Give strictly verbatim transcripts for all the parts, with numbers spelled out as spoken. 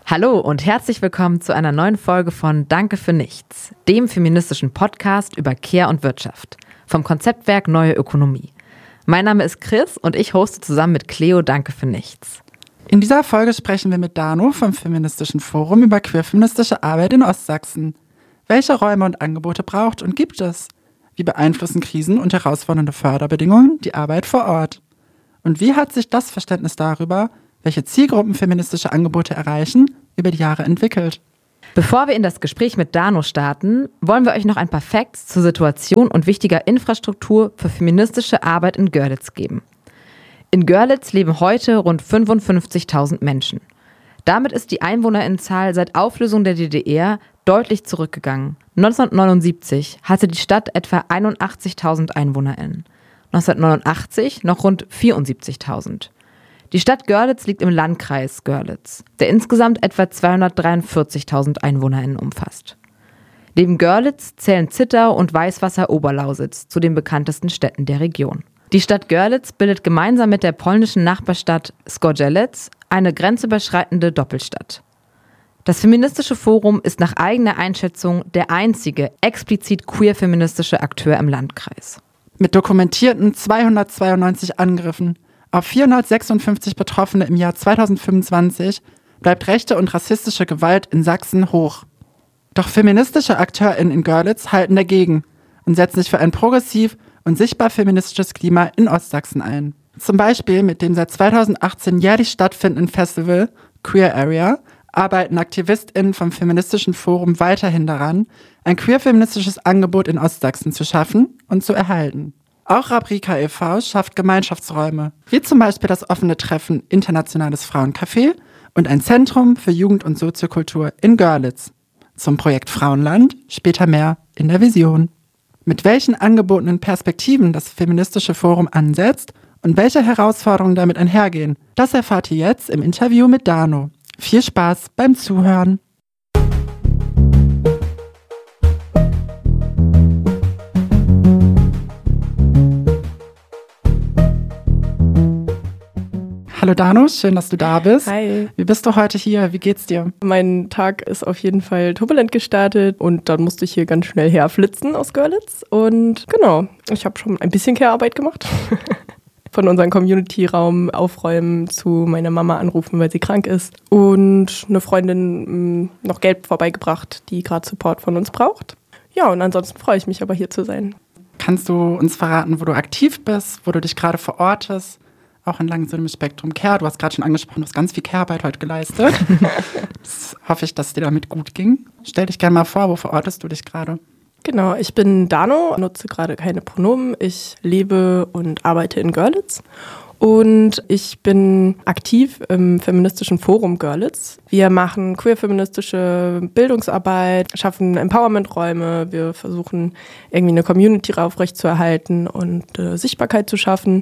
Hallo und herzlich willkommen zu einer neuen Folge von Danke für nichts, dem feministischen Podcast über Care und Wirtschaft vom Konzeptwerk Neue Ökonomie. Mein Name ist Chris und ich hoste zusammen mit Cleo Danke für nichts. In dieser Folge sprechen wir mit Dano vom Feministischen Forum über queer-feministische Arbeit in Ostsachsen. Welche Räume und Angebote braucht und gibt es? Wie beeinflussen Krisen und herausfordernde Förderbedingungen die Arbeit vor Ort? Und wie hat sich das Verständnis darüber, welche Zielgruppen feministische Angebote erreichen, über die Jahre entwickelt? Bevor wir in das Gespräch mit Dano starten, wollen wir euch noch ein paar Facts zur Situation und wichtiger Infrastruktur für feministische Arbeit in Görlitz geben. In Görlitz leben heute rund fünfundfünfzigtausend Menschen. Damit ist die Einwohnerinnenzahl seit Auflösung der D D R deutlich zurückgegangen. neunzehnhundertneunundsiebzig hatte die Stadt etwa einundachtzigtausend EinwohnerInnen. neunzehnhundertneunundachtzig noch rund vierundsiebzigtausend. Die Stadt Görlitz liegt im Landkreis Görlitz, der insgesamt etwa zweihundertdreiundvierzigtausend EinwohnerInnen umfasst. Neben Görlitz zählen Zittau und Weißwasser-Oberlausitz zu den bekanntesten Städten der Region. Die Stadt Görlitz bildet gemeinsam mit der polnischen Nachbarstadt Zgorzelec eine grenzüberschreitende Doppelstadt. Das Feministische Forum ist nach eigener Einschätzung der einzige explizit queer-feministische Akteur im Landkreis. Mit dokumentierten zweihundertzweiundneunzig Angriffen auf vierhundertsechsundfünfzig Betroffene im Jahr zweitausendfünfundzwanzig bleibt rechte und rassistische Gewalt in Sachsen hoch. Doch feministische AkteurInnen in Görlitz halten dagegen und setzen sich für ein progressiv und sichtbar feministisches Klima in Ostsachsen ein. Zum Beispiel mit dem seit zweitausendachtzehn jährlich stattfindenden Festival Queer Area arbeiten AktivistInnen vom Feministischen Forum weiterhin daran, ein queer-feministisches Angebot in Ostsachsen zu schaffen und zu erhalten. Auch Rabrika e V schafft Gemeinschaftsräume, wie zum Beispiel das offene Treffen Internationales Frauencafé und ein Zentrum für Jugend- und Soziokultur in Görlitz. Zum Projekt Frauenland später mehr in der Vision. Mit welchen angebotenen Perspektiven das Feministische Forum ansetzt und welche Herausforderungen damit einhergehen, das erfahrt ihr jetzt im Interview mit Dano. Viel Spaß beim Zuhören. Hallo Dano, schön, dass du da bist. Hi. Wie bist du heute hier? Wie geht's dir? Mein Tag ist auf jeden Fall turbulent gestartet und dann musste ich hier ganz schnell herflitzen aus Görlitz. Und genau, ich habe schon ein bisschen Care-Arbeit gemacht. Von unserem Community-Raum aufräumen, zu meiner Mama anrufen, weil sie krank ist. Und eine Freundin mh, noch Geld vorbeigebracht, die gerade Support von uns braucht. Ja, und ansonsten freue ich mich aber hier zu sein. Kannst du uns verraten, wo du aktiv bist, wo du dich gerade verortest? Auch entlang so einem Spektrum Care. Du hast gerade schon angesprochen, du hast ganz viel Care-Arbeit heute geleistet. Das hoffe ich, dass es dir damit gut ging. Stell dich gerne mal vor, wo verortest du dich gerade? Genau, ich bin Dano, nutze gerade keine Pronomen. Ich lebe und arbeite in Görlitz. Und ich bin aktiv im Feministischen Forum Görlitz. Wir machen queer-feministische Bildungsarbeit, schaffen Empowerment-Räume. Wir versuchen irgendwie eine Community aufrechtzuerhalten und äh, Sichtbarkeit zu schaffen.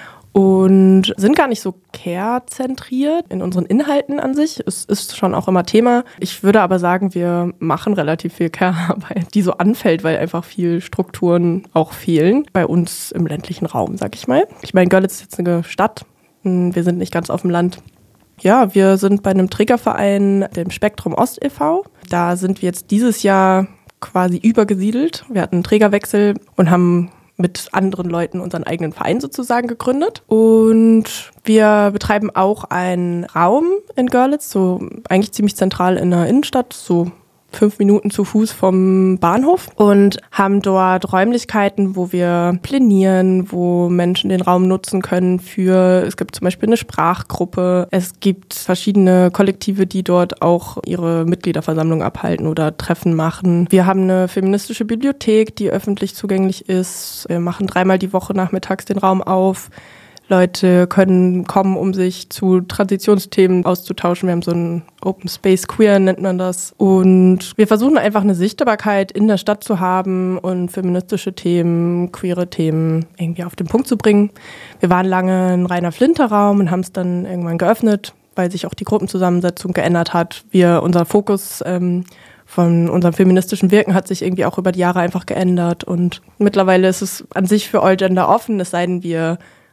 Und sind gar nicht so care-zentriert in unseren Inhalten an sich. Es ist schon auch immer Thema. Ich würde aber sagen, wir machen relativ viel Care-Arbeit, die so anfällt, weil einfach viel Strukturen auch fehlen. Bei uns im ländlichen Raum, sag ich mal. Ich meine, Görlitz ist jetzt eine Stadt. Wir sind nicht ganz auf dem Land. Ja, wir sind bei einem Trägerverein, dem Spektrum Ost e V Da sind wir jetzt dieses Jahr quasi übergesiedelt. Wir hatten einen Trägerwechsel und haben mit anderen Leuten unseren eigenen Verein sozusagen gegründet. Und wir betreiben auch einen Raum in Görlitz, so eigentlich ziemlich zentral in der Innenstadt, so fünf Minuten zu Fuß vom Bahnhof, und haben dort Räumlichkeiten, wo wir plänieren, wo Menschen den Raum nutzen können für, es gibt zum Beispiel eine Sprachgruppe, es gibt verschiedene Kollektive, die dort auch ihre Mitgliederversammlung abhalten oder Treffen machen. Wir haben eine feministische Bibliothek, die öffentlich zugänglich ist. Wir machen dreimal die Woche nachmittags den Raum auf. Leute können kommen, um sich zu Transitionsthemen auszutauschen. Wir haben so ein Open Space Queer, nennt man das. Und wir versuchen einfach eine Sichtbarkeit in der Stadt zu haben und feministische Themen, queere Themen irgendwie auf den Punkt zu bringen. Wir waren lange ein reiner Flinterraum und haben es dann irgendwann geöffnet, weil sich auch die Gruppenzusammensetzung geändert hat. Wir, unser Fokus ähm, von unserem feministischen Wirken hat sich irgendwie auch über die Jahre einfach geändert. Und mittlerweile ist es an sich für All Gender offen, es sei denn, wir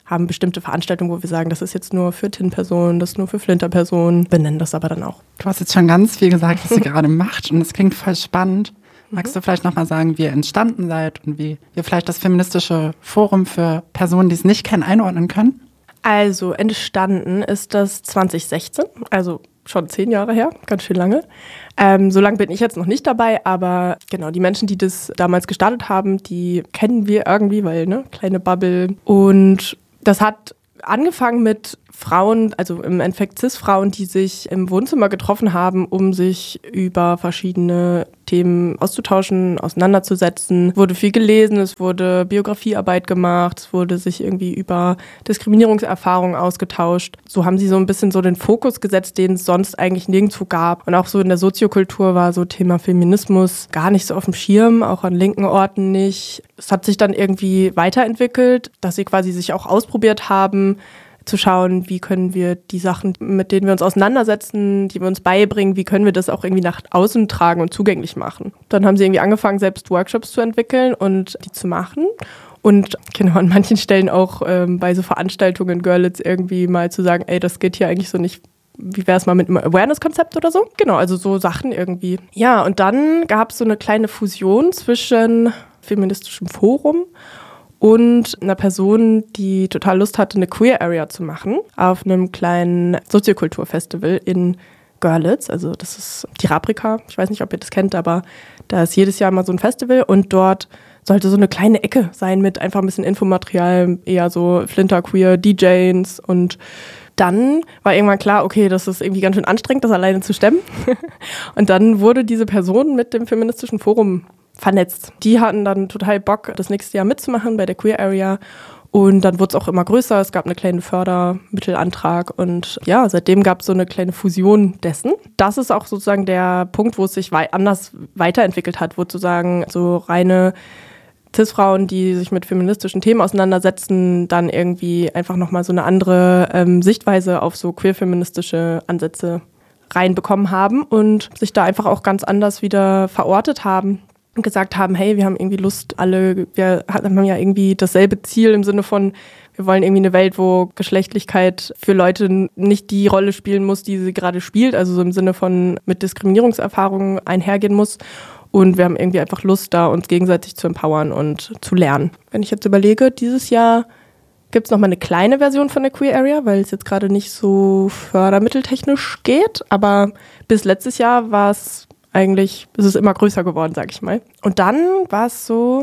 haben bestimmte Veranstaltungen, wo wir sagen, das ist jetzt nur für T I N-Personen, das ist nur für Flinter-Personen, benennen das aber dann auch. Du hast jetzt schon ganz viel gesagt, was ihr gerade macht und es klingt voll spannend. Magst du vielleicht nochmal sagen, wie ihr entstanden seid und wie ihr vielleicht das feministische Forum für Personen, die es nicht kennen, einordnen können? Also entstanden ist das zwanzig sechzehn, also schon zehn Jahre her, ganz schön lange. Ähm, so lange bin ich jetzt noch nicht dabei, aber genau, die Menschen, die das damals gestartet haben, die kennen wir irgendwie, weil, ne, kleine Bubble. Und das hat angefangen mit Frauen, also im Endeffekt Cis-Frauen, die sich im Wohnzimmer getroffen haben, um sich über verschiedene Themen auszutauschen, auseinanderzusetzen. Es wurde viel gelesen, es wurde Biografiearbeit gemacht, es wurde sich irgendwie über Diskriminierungserfahrungen ausgetauscht. So haben sie so ein bisschen so den Fokus gesetzt, den es sonst eigentlich nirgendwo gab. Und auch so in der Soziokultur war so Thema Feminismus gar nicht so auf dem Schirm, auch an linken Orten nicht. Es hat sich dann irgendwie weiterentwickelt, dass sie quasi sich auch ausprobiert haben, zu schauen, wie können wir die Sachen, mit denen wir uns auseinandersetzen, die wir uns beibringen, wie können wir das auch irgendwie nach außen tragen und zugänglich machen. Dann haben sie irgendwie angefangen, selbst Workshops zu entwickeln und die zu machen. Und genau an manchen Stellen auch ähm, bei so Veranstaltungen in Görlitz irgendwie mal zu sagen, ey, das geht hier eigentlich so nicht. Wie wäre es mal mit einem Awareness-Konzept oder so? Genau, also so Sachen irgendwie. Ja, und dann gab es so eine kleine Fusion zwischen feministischem Forum und einer Person, die total Lust hatte, eine Queer Area zu machen, auf einem kleinen Soziokulturfestival in Görlitz. Also das ist die Rabrika. Ich weiß nicht, ob ihr das kennt, aber da ist jedes Jahr mal so ein Festival und dort sollte so eine kleine Ecke sein mit einfach ein bisschen Infomaterial, eher so Flinter-Queer D Js. Und dann war irgendwann klar, okay, das ist irgendwie ganz schön anstrengend, das alleine zu stemmen. Und dann wurde diese Person mit dem feministischen Forum vernetzt. Die hatten dann total Bock, das nächste Jahr mitzumachen bei der Queer Area. Und dann wurde es auch immer größer. Es gab einen kleinen Fördermittelantrag. Und ja, seitdem gab es so eine kleine Fusion dessen. Das ist auch sozusagen der Punkt, wo es sich wei- anders weiterentwickelt hat, wo sozusagen so reine Cis-Frauen, die sich mit feministischen Themen auseinandersetzen, dann irgendwie einfach nochmal so eine andere ähm, Sichtweise auf so queer-feministische Ansätze reinbekommen haben und sich da einfach auch ganz anders wieder verortet haben. Und gesagt haben, hey, wir haben irgendwie Lust, alle, wir haben ja irgendwie dasselbe Ziel im Sinne von, wir wollen irgendwie eine Welt, wo Geschlechtlichkeit für Leute nicht die Rolle spielen muss, die sie gerade spielt, also so im Sinne von mit Diskriminierungserfahrungen einhergehen muss. Und wir haben irgendwie einfach Lust, da uns gegenseitig zu empowern und zu lernen. Wenn ich jetzt überlege, dieses Jahr gibt es nochmal eine kleine Version von der Queer Area, weil es jetzt gerade nicht so fördermitteltechnisch geht, aber bis letztes Jahr war es eigentlich, ist es immer größer geworden, sag ich mal. Und dann war es so,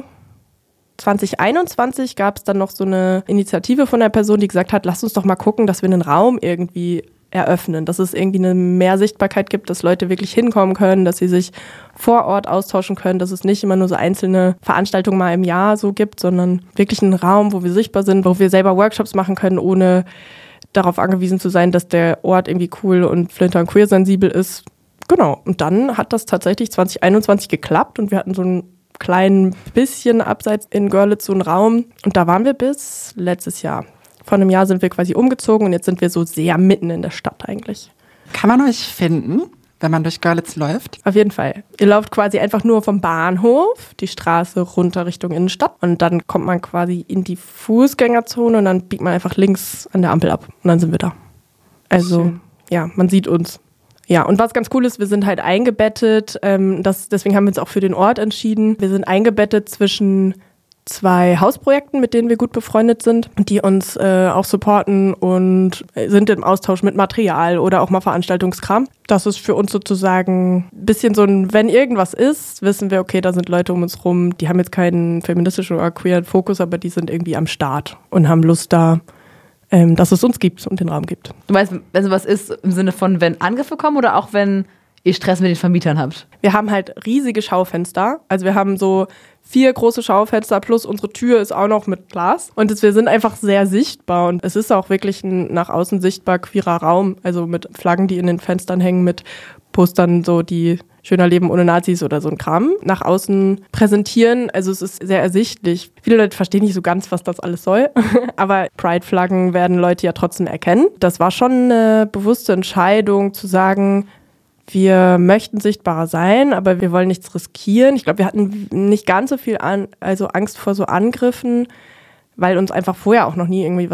zwanzig einundzwanzig gab es dann noch so eine Initiative von der Person, die gesagt hat, lasst uns doch mal gucken, dass wir einen Raum irgendwie eröffnen, dass es irgendwie eine mehr Sichtbarkeit gibt, dass Leute wirklich hinkommen können, dass sie sich vor Ort austauschen können, dass es nicht immer nur so einzelne Veranstaltungen mal im Jahr so gibt, sondern wirklich einen Raum, wo wir sichtbar sind, wo wir selber Workshops machen können, ohne darauf angewiesen zu sein, dass der Ort irgendwie cool und flinter und queer sensibel ist. Genau, und dann hat das tatsächlich zwanzig einundzwanzig geklappt und wir hatten so ein klein bisschen abseits in Görlitz so einen Raum und da waren wir bis letztes Jahr. Vor einem Jahr sind wir quasi umgezogen und jetzt sind wir so sehr mitten in der Stadt eigentlich. Kann man euch finden, wenn man durch Görlitz läuft? Auf jeden Fall. Ihr lauft quasi einfach nur vom Bahnhof die Straße runter Richtung Innenstadt und dann kommt man quasi in die Fußgängerzone und dann biegt man einfach links an der Ampel ab und dann sind wir da. Also schön. Ja, man sieht uns. Ja, und was ganz cool ist, wir sind halt eingebettet, ähm, das, deswegen haben wir uns auch für den Ort entschieden. Wir sind eingebettet zwischen zwei Hausprojekten, mit denen wir gut befreundet sind, die uns äh, auch supporten und sind im Austausch mit Material oder auch mal Veranstaltungskram. Das ist für uns sozusagen ein bisschen so ein, wenn irgendwas ist, wissen wir, okay, da sind Leute um uns rum, die haben jetzt keinen feministischen oder queeren Fokus, aber die sind irgendwie am Start und haben Lust da, ähm, dass es uns gibt und den Raum gibt. Du meinst, wenn sowas ist, im Sinne von, wenn Angriffe kommen oder auch wenn ihr Stress mit den Vermietern habt? Wir haben halt riesige Schaufenster. Also wir haben so vier große Schaufenster plus unsere Tür ist auch noch mit Glas. Und das, wir sind einfach sehr sichtbar. Und es ist auch wirklich ein nach außen sichtbar queerer Raum. Also mit Flaggen, die in den Fenstern hängen, mit Postern, so die Schöner Leben ohne Nazis oder so ein Kram nach außen präsentieren. Also es ist sehr ersichtlich. Viele Leute verstehen nicht so ganz, was das alles soll. Aber Pride-Flaggen werden Leute ja trotzdem erkennen. Das war schon eine bewusste Entscheidung zu sagen, wir möchten sichtbarer sein, aber wir wollen nichts riskieren. Ich glaube, wir hatten nicht ganz so viel an, also Angst vor so Angriffen, weil uns einfach vorher auch noch nie irgendwie was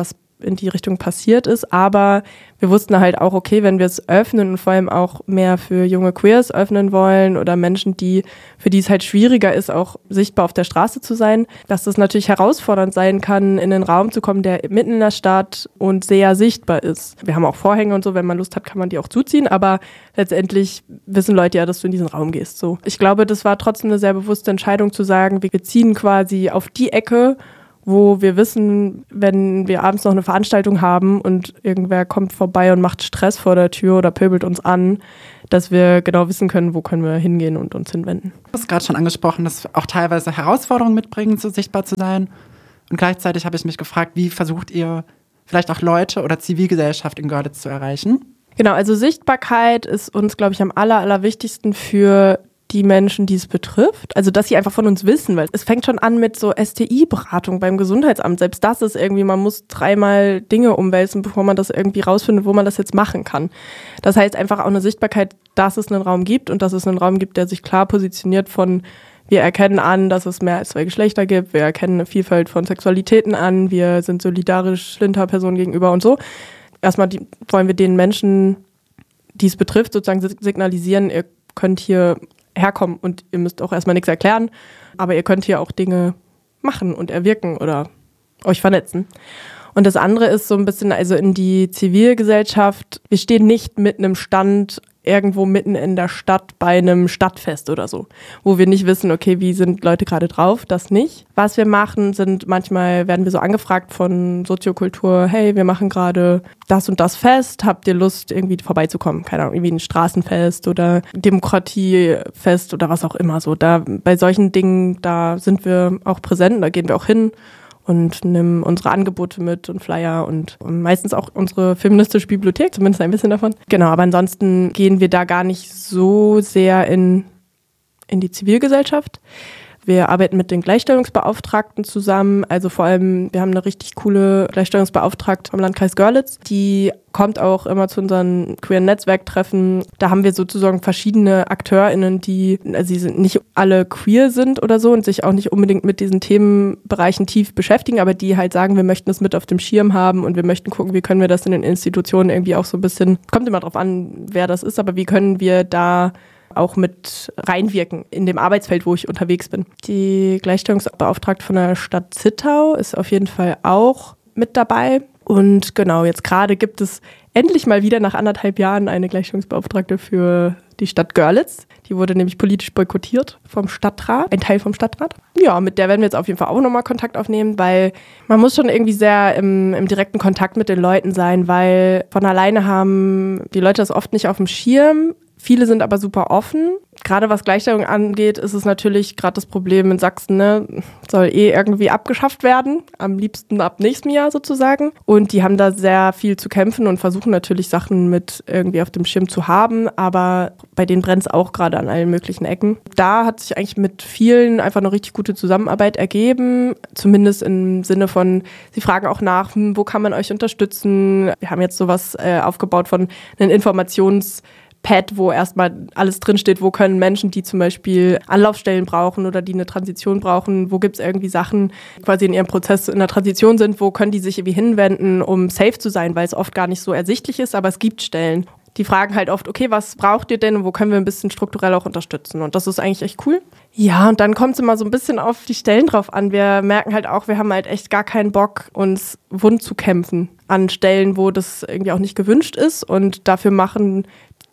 in die Richtung passiert ist, aber wir wussten halt auch, okay, wenn wir es öffnen und vor allem auch mehr für junge Queers öffnen wollen oder Menschen, die für die es halt schwieriger ist, auch sichtbar auf der Straße zu sein, dass das natürlich herausfordernd sein kann, in einen Raum zu kommen, der mitten in der Stadt und sehr sichtbar ist. Wir haben auch Vorhänge und so, wenn man Lust hat, kann man die auch zuziehen, aber letztendlich wissen Leute ja, dass du in diesen Raum gehst. So. Ich glaube, das war trotzdem eine sehr bewusste Entscheidung zu sagen, wir ziehen quasi auf die Ecke, wo wir wissen, wenn wir abends noch eine Veranstaltung haben und irgendwer kommt vorbei und macht Stress vor der Tür oder pöbelt uns an, dass wir genau wissen können, wo können wir hingehen und uns hinwenden. Du hast gerade schon angesprochen, dass auch teilweise Herausforderungen mitbringen, so sichtbar zu sein. Und gleichzeitig habe ich mich gefragt, wie versucht ihr vielleicht auch Leute oder Zivilgesellschaft in Görlitz zu erreichen? Genau, also Sichtbarkeit ist uns, glaube ich, am aller, allerwichtigsten für die Menschen, die es betrifft. Also, dass sie einfach von uns wissen, weil es fängt schon an mit so S T I-Beratung beim Gesundheitsamt. Selbst das ist irgendwie, man muss dreimal Dinge umwälzen, bevor man das irgendwie rausfindet, wo man das jetzt machen kann. Das heißt einfach auch eine Sichtbarkeit, dass es einen Raum gibt und dass es einen Raum gibt, der sich klar positioniert von, wir erkennen an, dass es mehr als zwei Geschlechter gibt, wir erkennen eine Vielfalt von Sexualitäten an, wir sind solidarisch Flinterpersonen gegenüber und so. Erstmal die, wollen wir den Menschen, die es betrifft, sozusagen signalisieren, ihr könnt hier herkommen und ihr müsst auch erstmal nichts erklären, aber ihr könnt hier auch Dinge machen und erwirken oder euch vernetzen. Und das andere ist so ein bisschen also in die Zivilgesellschaft. Wir stehen nicht mit einem Stand irgendwo mitten in der Stadt bei einem Stadtfest oder so, wo wir nicht wissen, okay, wie sind Leute gerade drauf, das nicht. Was wir machen, sind manchmal, werden wir so angefragt von Soziokultur, hey, wir machen gerade das und das Fest, habt ihr Lust, irgendwie vorbeizukommen? Keine Ahnung, irgendwie ein Straßenfest oder Demokratiefest oder was auch immer so. Da, bei solchen Dingen, da sind wir auch präsent, da gehen wir auch hin und nehmen unsere Angebote mit und Flyer und, und meistens auch unsere feministische Bibliothek, zumindest ein bisschen davon. Genau, aber ansonsten gehen wir da gar nicht so sehr in, in die Zivilgesellschaft. Wir arbeiten mit den Gleichstellungsbeauftragten zusammen, also vor allem, wir haben eine richtig coole Gleichstellungsbeauftragte vom Landkreis Görlitz, die kommt auch immer zu unseren queeren Netzwerktreffen. Da haben wir sozusagen verschiedene AkteurInnen, die, also sie sind nicht alle queer sind oder so und sich auch nicht unbedingt mit diesen Themenbereichen tief beschäftigen, aber die halt sagen, wir möchten es mit auf dem Schirm haben und wir möchten gucken, wie können wir das in den Institutionen irgendwie auch so ein bisschen, kommt immer drauf an, wer das ist, aber wie können wir da auch mit reinwirken in dem Arbeitsfeld, wo ich unterwegs bin. Die Gleichstellungsbeauftragte von der Stadt Zittau ist auf jeden Fall auch mit dabei. Und genau, jetzt gerade gibt es endlich mal wieder nach anderthalb Jahren eine Gleichstellungsbeauftragte für die Stadt Görlitz. Die wurde nämlich politisch boykottiert vom Stadtrat, ein Teil vom Stadtrat. Ja, mit der werden wir jetzt auf jeden Fall auch nochmal Kontakt aufnehmen, weil man muss schon irgendwie sehr im, im direkten Kontakt mit den Leuten sein, weil von alleine haben die Leute das oft nicht auf dem Schirm. Viele sind aber super offen. Gerade was Gleichstellung angeht, ist es natürlich gerade das Problem in Sachsen, ne, soll eh irgendwie abgeschafft werden, am liebsten ab nächstem Jahr sozusagen. Und die haben da sehr viel zu kämpfen und versuchen natürlich Sachen mit irgendwie auf dem Schirm zu haben, aber bei denen brennt es auch gerade an allen möglichen Ecken. Da hat sich eigentlich mit vielen einfach eine richtig gute Zusammenarbeit ergeben, zumindest im Sinne von, sie fragen auch nach, hm, wo kann man euch unterstützen? Wir haben jetzt sowas äh, aufgebaut von einem Informations- Pad, wo erstmal alles drinsteht, wo können Menschen, die zum Beispiel Anlaufstellen brauchen oder die eine Transition brauchen, wo gibt es irgendwie Sachen, die quasi in ihrem Prozess in der Transition sind, wo können die sich irgendwie hinwenden, um safe zu sein, weil es oft gar nicht so ersichtlich ist, aber es gibt Stellen. Die fragen halt oft, okay, was braucht ihr denn und wo können wir ein bisschen strukturell auch unterstützen? Und das ist eigentlich echt cool. Ja, und dann kommt es immer so ein bisschen auf die Stellen drauf an. Wir merken halt auch, wir haben halt echt gar keinen Bock, uns wund zu kämpfen an Stellen, wo das irgendwie auch nicht gewünscht ist. Und dafür machen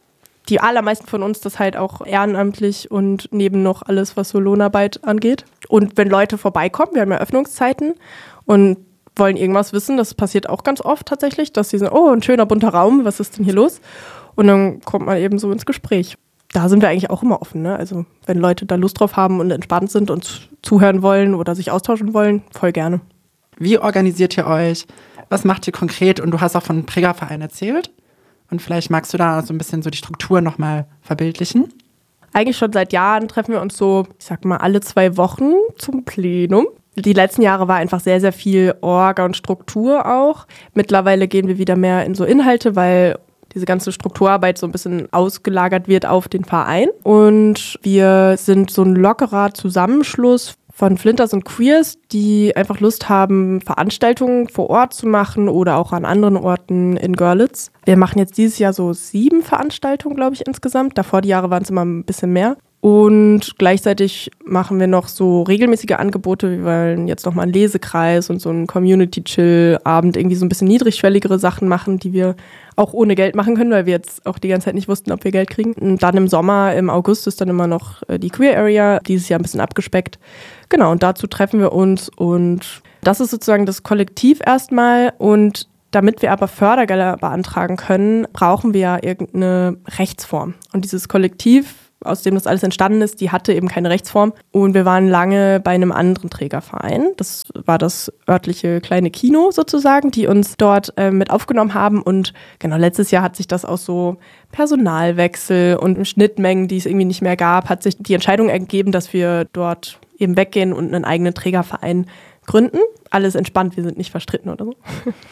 die allermeisten von uns das halt auch ehrenamtlich und neben noch alles, was so Lohnarbeit angeht. Und wenn Leute vorbeikommen, wir haben ja Öffnungszeiten und wollen irgendwas wissen, das passiert auch ganz oft tatsächlich, dass sie sagen, oh, ein schöner bunter Raum, was ist denn hier los? Und dann kommt man eben so ins Gespräch. Da sind wir eigentlich auch immer offen, ne? Also wenn Leute da Lust drauf haben und entspannt sind und zuhören wollen oder sich austauschen wollen, voll gerne. Wie organisiert ihr euch? Was macht ihr konkret? Und du hast auch von Prägerverein erzählt. Und vielleicht magst du da so ein bisschen so die Struktur nochmal verbildlichen? Eigentlich schon seit Jahren treffen wir uns so, ich sag mal, alle zwei Wochen zum Plenum. Die letzten Jahre war einfach sehr, sehr viel Orga und Struktur auch. Mittlerweile gehen wir wieder mehr in so Inhalte, weil diese ganze Strukturarbeit so ein bisschen ausgelagert wird auf den Verein. Und wir sind so ein lockerer Zusammenschluss von Flinters und Queers, die einfach Lust haben, Veranstaltungen vor Ort zu machen oder auch an anderen Orten in Görlitz. Wir machen jetzt dieses Jahr so sieben Veranstaltungen, glaube ich, insgesamt. Davor die Jahre waren es immer ein bisschen mehr. Und gleichzeitig machen wir noch so regelmäßige Angebote. Wir wollen jetzt nochmal einen Lesekreis und so einen Community-Chill-Abend, irgendwie so ein bisschen niedrigschwelligere Sachen machen, die wir auch ohne Geld machen können, weil wir jetzt auch die ganze Zeit nicht wussten, ob wir Geld kriegen. Und dann im Sommer, im August ist dann immer noch die Queer Area, dieses Jahr ein bisschen abgespeckt. Genau, und dazu treffen wir uns und das ist sozusagen das Kollektiv erstmal. Und damit wir aber Fördergelder beantragen können, brauchen wir ja irgendeine Rechtsform. Und dieses Kollektiv, aus dem das alles entstanden ist, die hatte eben keine Rechtsform. Und wir waren lange bei einem anderen Trägerverein. Das war das örtliche kleine Kino sozusagen, die uns dort äh, mit aufgenommen haben. Und genau, letztes Jahr hat sich das aus so Personalwechsel und Schnittmengen, die es irgendwie nicht mehr gab, hat sich die Entscheidung ergeben, dass wir dort eben weggehen und einen eigenen Trägerverein gründen. Alles entspannt, wir sind nicht verstritten oder so.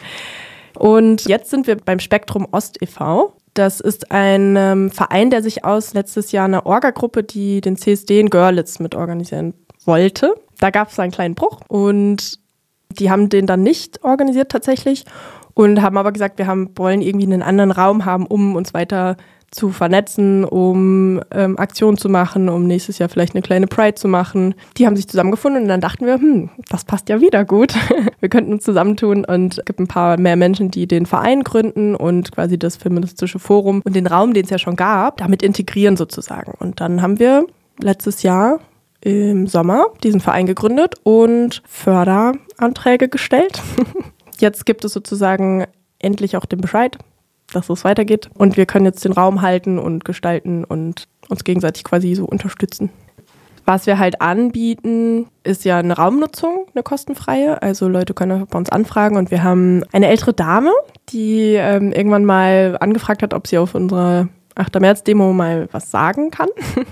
Und jetzt sind wir beim Spektrum Ost e V Das ist ein ähm, Verein, der sich aus letztes Jahr einer Orga-Gruppe, die den C S D in Görlitz mit organisieren wollte. Da gab es einen kleinen Bruch und die haben den dann nicht organisiert tatsächlich und haben aber gesagt, wir haben, wollen irgendwie einen anderen Raum haben, um uns weiter zu vernetzen, um ähm, Aktionen zu machen, um nächstes Jahr vielleicht eine kleine Pride zu machen. Die haben sich zusammengefunden und dann dachten wir, hm, das passt ja wieder gut. Wir könnten uns zusammentun und es gibt ein paar mehr Menschen, die den Verein gründen und quasi das feministische Forum und den Raum, den es ja schon gab, damit integrieren sozusagen. Und dann haben wir letztes Jahr im Sommer diesen Verein gegründet und Förderanträge gestellt. Jetzt gibt es sozusagen endlich auch den Bescheid, dass es weitergeht. Und wir können jetzt den Raum halten und gestalten und uns gegenseitig quasi so unterstützen. Was wir halt anbieten, ist ja eine Raumnutzung, eine kostenfreie. Also Leute können bei uns anfragen und wir haben eine ältere Dame, die ähm, irgendwann mal angefragt hat, ob sie auf unserer achter März-Demo mal was sagen kann.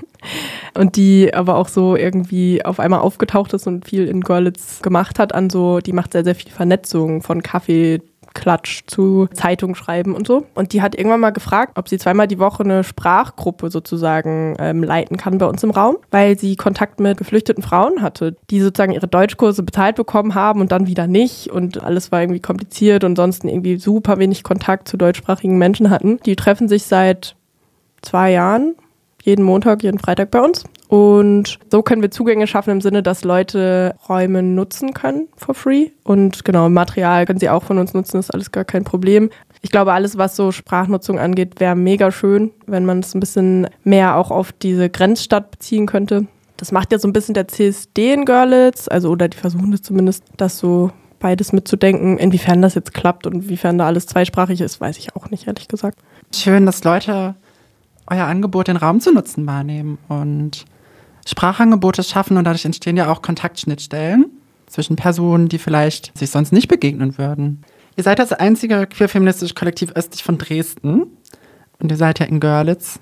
Und die aber auch so irgendwie auf einmal aufgetaucht ist und viel in Görlitz gemacht hat an so, die macht sehr, sehr viel Vernetzung von Kaffee, Klatsch zu Zeitung schreiben und so. Und die hat irgendwann mal gefragt, ob sie zweimal die Woche eine Sprachgruppe sozusagen ähm, leiten kann bei uns im Raum, weil sie Kontakt mit geflüchteten Frauen hatte, die sozusagen ihre Deutschkurse bezahlt bekommen haben und dann wieder nicht. Und alles war irgendwie kompliziert und sonst irgendwie super wenig Kontakt zu deutschsprachigen Menschen hatten. Die treffen sich seit zwei Jahren, jeden Montag, jeden Freitag bei uns. Und so können wir Zugänge schaffen im Sinne, dass Leute Räume nutzen können for free. Und genau, Material können sie auch von uns nutzen, ist alles gar kein Problem. Ich glaube, alles, was so Sprachnutzung angeht, wäre mega schön, wenn man es ein bisschen mehr auch auf diese Grenzstadt beziehen könnte. Das macht ja so ein bisschen der C S D in Görlitz, also oder die versuchen das zumindest, das so beides mitzudenken. Inwiefern das jetzt klappt und inwiefern da alles zweisprachig ist, weiß ich auch nicht, ehrlich gesagt. Schön, dass Leute euer Angebot, den Raum zu nutzen, wahrnehmen und Sprachangebote schaffen und dadurch entstehen ja auch Kontaktschnittstellen zwischen Personen, die vielleicht sich sonst nicht begegnen würden. Ihr seid das einzige queer-feministische Kollektiv östlich von Dresden und ihr seid ja in Görlitz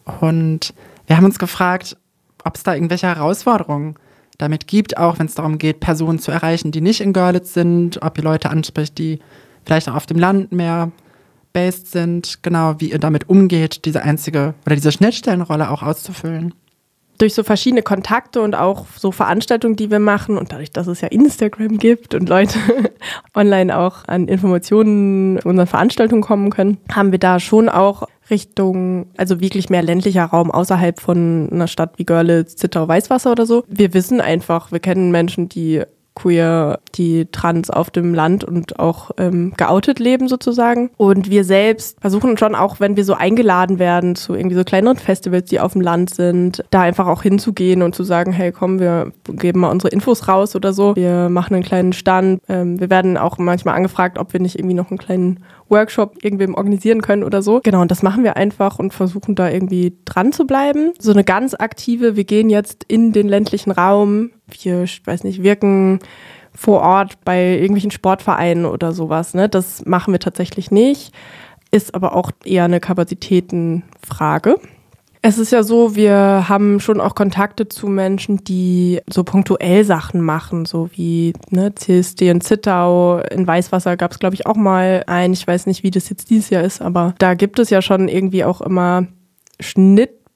und wir haben uns gefragt, ob es da irgendwelche Herausforderungen damit gibt, auch wenn es darum geht, Personen zu erreichen, die nicht in Görlitz sind, ob ihr Leute anspricht, die vielleicht auch auf dem Land mehr based sind, genau, wie ihr damit umgeht, diese einzige oder diese Schnittstellenrolle auch auszufüllen. Durch so verschiedene Kontakte und auch so Veranstaltungen, die wir machen und dadurch, dass es ja Instagram gibt und Leute online auch an Informationen zu unseren Veranstaltungen kommen können, haben wir da schon auch Richtung, also wirklich mehr ländlicher Raum außerhalb von einer Stadt wie Görlitz, Zittau, Weißwasser oder so. Wir wissen einfach, wir kennen Menschen, die queer, die trans auf dem Land und auch ähm, geoutet leben sozusagen. Und wir selbst versuchen schon auch, wenn wir so eingeladen werden zu irgendwie so kleineren Festivals, die auf dem Land sind, da einfach auch hinzugehen und zu sagen, hey komm, wir geben mal unsere Infos raus oder so. Wir machen einen kleinen Stand. Ähm, wir werden auch manchmal angefragt, ob wir nicht irgendwie noch einen kleinen Workshop irgendwem organisieren können oder so. Genau, und das machen wir einfach und versuchen da irgendwie dran zu bleiben. So eine ganz aktive, wir gehen jetzt in den ländlichen Raum, wir, ich weiß nicht, wirken vor Ort bei irgendwelchen Sportvereinen oder sowas, ne? Das machen wir tatsächlich nicht, ist aber auch eher eine Kapazitätenfrage. Es ist ja so, wir haben schon auch Kontakte zu Menschen, die so punktuell Sachen machen, so wie ne, C S D in Zittau, in Weißwasser gab es, glaube ich, auch mal ein. Ich weiß nicht, wie das jetzt dieses Jahr ist, aber da gibt es ja schon irgendwie auch immer Schnittpunkte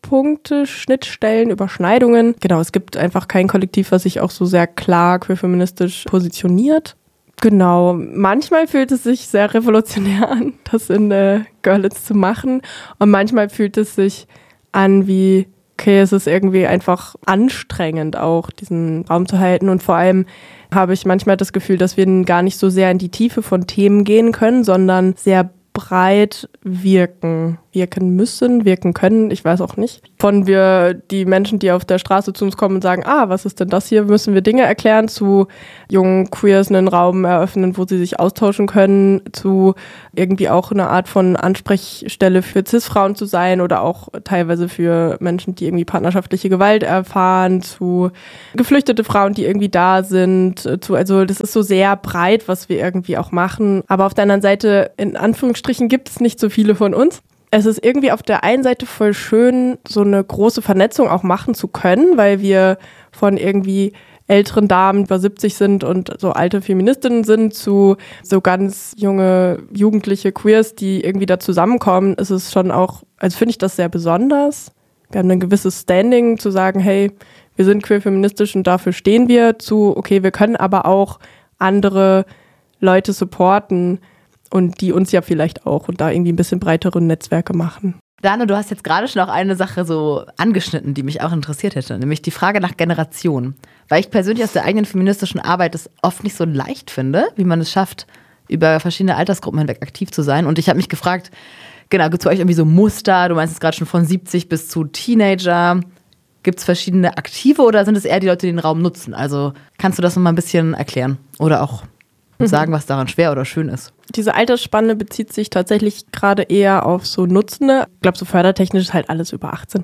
Berührungspunkte, Schnittstellen, Überschneidungen. Genau, es gibt einfach kein Kollektiv, was sich auch so sehr klar queer-feministisch positioniert. Genau, manchmal fühlt es sich sehr revolutionär an, das in äh, Görlitz zu machen. Und manchmal fühlt es sich an wie, okay, es ist irgendwie einfach anstrengend auch, diesen Raum zu halten. Und vor allem habe ich manchmal das Gefühl, dass wir gar nicht so sehr in die Tiefe von Themen gehen können, sondern sehr breit wirken, wirken müssen, wirken können, ich weiß auch nicht. Von wir, die Menschen, die auf der Straße zu uns kommen und sagen, ah, was ist denn das hier, müssen wir Dinge erklären, zu jungen Queers einen Raum eröffnen, wo sie sich austauschen können, zu irgendwie auch eine Art von Ansprechstelle für Cis-Frauen zu sein oder auch teilweise für Menschen, die irgendwie partnerschaftliche Gewalt erfahren, zu geflüchtete Frauen, die irgendwie da sind, zu, also das ist so sehr breit, was wir irgendwie auch machen. Aber auf der anderen Seite, in Anführungsstrichen, gibt es nicht so viele von uns. Es ist irgendwie auf der einen Seite voll schön, so eine große Vernetzung auch machen zu können, weil wir von irgendwie älteren Damen über siebzig sind und so alte Feministinnen sind, zu so ganz junge, jugendliche Queers, die irgendwie da zusammenkommen, ist es schon auch, also finde ich das sehr besonders. Wir haben ein gewisses Standing zu sagen, hey, wir sind queer-feministisch und dafür stehen wir, zu, okay, wir können aber auch andere Leute supporten und die uns ja vielleicht auch und da irgendwie ein bisschen breitere Netzwerke machen. Dano, du hast jetzt gerade schon auch eine Sache so angeschnitten, die mich auch interessiert hätte, nämlich die Frage nach Generation. Weil ich persönlich aus der eigenen feministischen Arbeit es oft nicht so leicht finde, wie man es schafft, über verschiedene Altersgruppen hinweg aktiv zu sein. Und ich habe mich gefragt, genau, gibt es bei euch irgendwie so Muster? Du meinst es gerade schon von siebzig bis zu Teenager. Gibt es verschiedene Aktive oder sind es eher die Leute, die den Raum nutzen? Also kannst du das noch mal ein bisschen erklären oder auch sagen, was daran schwer oder schön ist? Diese Altersspanne bezieht sich tatsächlich gerade eher auf so Nutzende. Ich glaube, so fördertechnisch ist halt alles über achtzehn.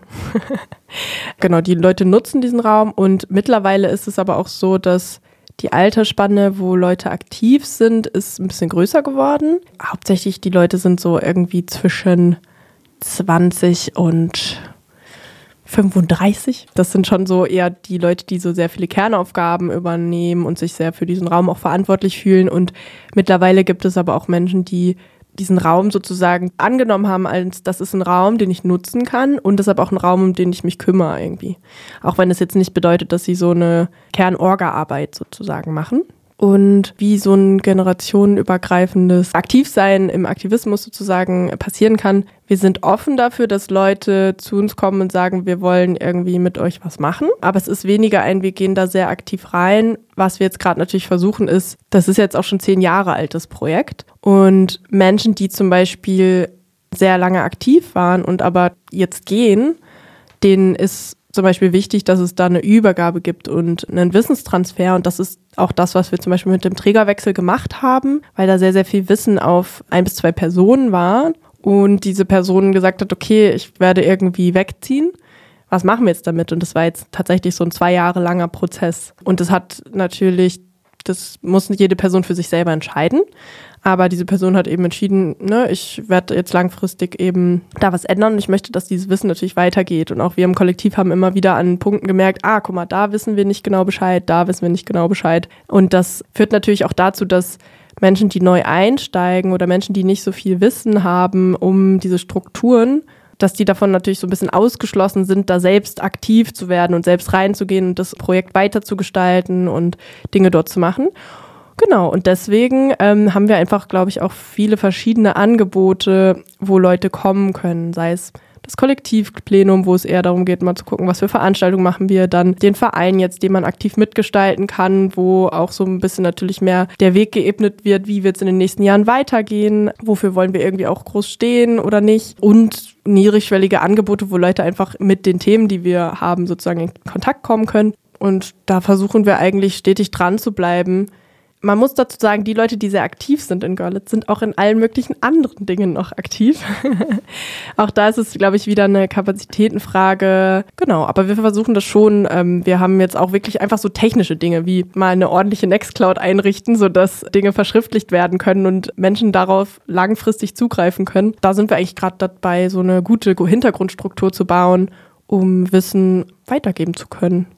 Genau, die Leute nutzen diesen Raum und mittlerweile ist es aber auch so, dass die Altersspanne, wo Leute aktiv sind, ist ein bisschen größer geworden. Hauptsächlich die Leute sind so irgendwie zwischen zwanzig und fünfunddreißig. Das sind schon so eher die Leute, die so sehr viele Kernaufgaben übernehmen und sich sehr für diesen Raum auch verantwortlich fühlen. Und mittlerweile gibt es aber auch Menschen, die diesen Raum sozusagen angenommen haben, als das ist ein Raum, den ich nutzen kann und das ist aber auch ein Raum, um den ich mich kümmere irgendwie. Auch wenn es jetzt nicht bedeutet, dass sie so eine Kernorga-Arbeit sozusagen machen. Und wie so ein generationenübergreifendes Aktivsein im Aktivismus sozusagen passieren kann. Wir sind offen dafür, dass Leute zu uns kommen und sagen, wir wollen irgendwie mit euch was machen. Aber es ist weniger ein, wir gehen da sehr aktiv rein. Was wir jetzt gerade natürlich versuchen ist, das ist jetzt auch schon zehn Jahre altes Projekt. Und Menschen, die zum Beispiel sehr lange aktiv waren und aber jetzt gehen, denen ist zum Beispiel wichtig, dass es da eine Übergabe gibt und einen Wissenstransfer. Und das ist auch das, was wir zum Beispiel mit dem Trägerwechsel gemacht haben, weil da sehr, sehr viel Wissen auf ein bis zwei Personen war und diese Person gesagt hat, okay, ich werde irgendwie wegziehen. Was machen wir jetzt damit? Und das war jetzt tatsächlich so ein zwei Jahre langer Prozess. Und das hat natürlich, das muss nicht jede Person für sich selber entscheiden. Aber diese Person hat eben entschieden, ne, ich werde jetzt langfristig eben da was ändern und ich möchte, dass dieses Wissen natürlich weitergeht. Und auch wir im Kollektiv haben immer wieder an Punkten gemerkt, ah, guck mal, da wissen wir nicht genau Bescheid, da wissen wir nicht genau Bescheid. Und das führt natürlich auch dazu, dass Menschen, die neu einsteigen oder Menschen, die nicht so viel Wissen haben um diese Strukturen, dass die davon natürlich so ein bisschen ausgeschlossen sind, da selbst aktiv zu werden und selbst reinzugehen und das Projekt weiterzugestalten und Dinge dort zu machen. Genau, und deswegen ähm, haben wir einfach, glaube ich, auch viele verschiedene Angebote, wo Leute kommen können, sei es das Kollektivplenum, wo es eher darum geht, mal zu gucken, was für Veranstaltungen machen wir, dann den Verein jetzt, den man aktiv mitgestalten kann, wo auch so ein bisschen natürlich mehr der Weg geebnet wird, wie wird es in den nächsten Jahren weitergehen, wofür wollen wir irgendwie auch groß stehen oder nicht und niedrigschwellige Angebote, wo Leute einfach mit den Themen, die wir haben, sozusagen in Kontakt kommen können und da versuchen wir eigentlich stetig dran zu bleiben. Man muss dazu sagen, die Leute, die sehr aktiv sind in Görlitz, sind auch in allen möglichen anderen Dingen noch aktiv. Auch da ist es, glaube ich, wieder eine Kapazitätenfrage. Genau, aber wir versuchen das schon. Wir haben jetzt auch wirklich einfach so technische Dinge, wie mal eine ordentliche Nextcloud einrichten, sodass Dinge verschriftlicht werden können und Menschen darauf langfristig zugreifen können. Da sind wir eigentlich gerade dabei, so eine gute Hintergrundstruktur zu bauen, um Wissen weitergeben zu können.